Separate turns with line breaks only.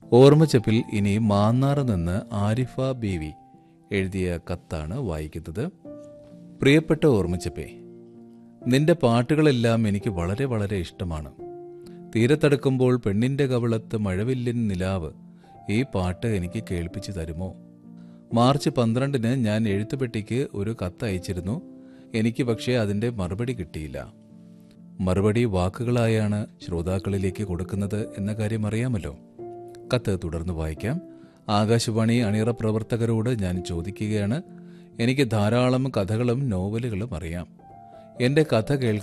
ഓർമ്മച്ചപ്പിൽ ഇനി മാന്നാറ് നിന്ന് ആരിഫ ബീവി എഴുതിയ കത്താണ് വായിക്കുന്നത്. പ്രിയപ്പെട്ട ഓർമ്മച്ചപ്പേ, നിന്റെ പാട്ടുകളെല്ലാം എനിക്ക് വളരെ വളരെ ഇഷ്ടമാണ്. തീരത്തടുക്കുമ്പോൾ പെണ്ണിൻ്റെ കവിളത്ത് മഴവില്ലിൻ നിലാവ്, ഈ പാട്ട് എനിക്ക് കേൾപ്പിച്ചു തരുമോ? മാർച്ച് 12 ഞാൻ എഴുത്തുപെട്ടിക്ക് ഒരു കത്ത് അയച്ചിരുന്നു. എനിക്ക് പക്ഷേ അതിൻ്റെ മറുപടി കിട്ടിയില്ല. മറുപടി വാക്കുകളായാണ് ശ്രോതാക്കളിലേക്ക് കൊടുക്കുന്നത് എന്ന കാര്യം അറിയാമല്ലോ. കത്ത് തുടർന്ന് വായിക്കാം. ആകാശവാണി അണിയറ പ്രവർത്തകരോട് ഞാൻ ചോദിക്കുകയാണ്. എനിക്ക് ധാരാളം കഥകളും നോവലുകളും അറിയാം. എൻ്റെ കഥ